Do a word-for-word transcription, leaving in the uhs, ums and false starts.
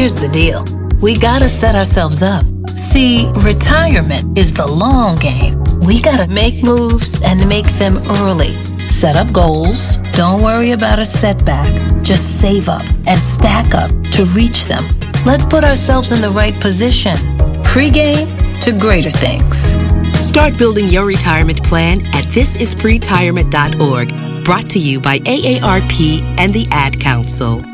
here's the deal. We gotta set ourselves up. See, retirement is the long game. We gotta make moves and make them early. Set up goals. Don't worry about a setback. Just save up and stack up to reach them. Let's put ourselves in the right position. Pre-game to greater things. Start building your retirement plan at this is pre retirement dot org. Brought to you by A A R P and the Ad Council.